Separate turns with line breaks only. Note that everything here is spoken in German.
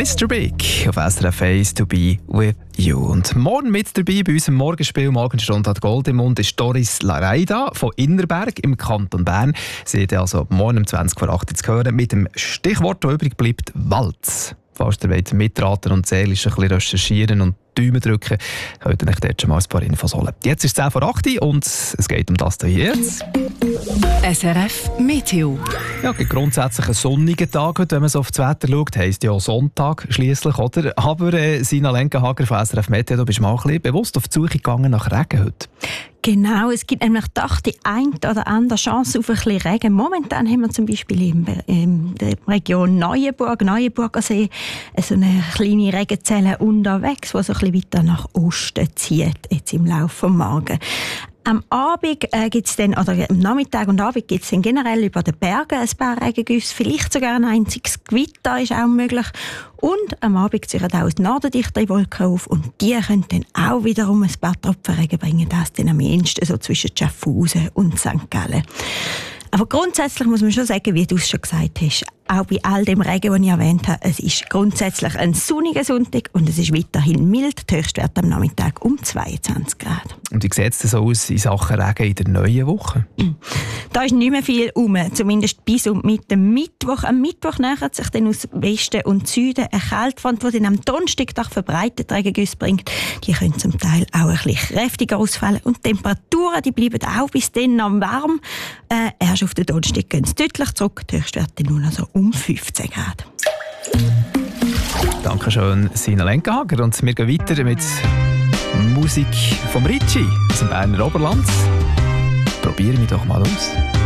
Mr. Big auf SRF 1 «To be with you». Und morgen mit dabei bei unserem Morgenspiel «Morgenstunde hat Gold im Mund» ist Doris Lareida von Innerberg im Kanton Bern. Sie hat also morgen um 20:08 zu hören mit dem Stichwort, das übrig bleibt, Walz. Falls ihr wollt mitraten und seelisch ein bisschen recherchieren und Daumen drücken, könnt ihr euch dort schon mal ein paar Infos holen. Jetzt ist es 10:08 und es geht um das hier jetzt.
SRF Meteo.
Ja, grundsätzlich ein sonniger Tag heute, wenn man so auf das Wetter schaut, heisst ja Sonntag schliesslich, oder? Aber Sina Lenkenhager von SRF Meteo, du bist mal ein bisschen bewusst auf die Suche gegangen nach Regen heute.
Genau, es gibt nämlich doch die eine oder andere Chance auf ein bisschen Regen. Momentan haben wir zum Beispiel in der Region Neuenburger See, so eine kleine Regenzelle unterwegs, die so ein bisschen weiter nach Osten zieht, jetzt im Laufe des Morgens. Am Abend gibt's dann, oder am Nachmittag und Abend gibt es dann generell über den Bergen ein paar Regengüsse, vielleicht sogar ein einziges Gewitter ist auch möglich. Und am Abend ziehen auch aus Norden dichtere Wolken auf und die können dann auch wiederum ein paar Tropfen Regen bringen, das dann am ehesten so zwischen Schaffhausen und St. Gallen. Aber grundsätzlich muss man schon sagen, wie du es schon gesagt hast, auch bei all dem Regen, den ich erwähnt habe, es ist grundsätzlich ein sonniger Sonntag und es ist weiterhin mild. Der Höchstwert am Nachmittag um 22 Grad.
Und wie sieht es denn so aus in Sachen Regen in der neuen Woche?
Da ist nicht mehr viel rum, zumindest bis und mit dem Mittwoch. Am Mittwoch nähert sich dann aus Westen und Süden eine Kaltfront, die dann am Donnerstag verbreitet Regengüsse bringt. Die können zum Teil auch ein bisschen kräftiger ausfallen und die Temperaturen die bleiben auch bis dann noch warm. Erst auf den Donnerstag gehen sie deutlich zurück, der Höchstwert dann nur noch so um 15 Grad.
Dankeschön, Sina Lenkenhager. Und wir gehen weiter mit Musik vom Ritchie aus dem Berner Oberland. Probieren wir doch mal aus.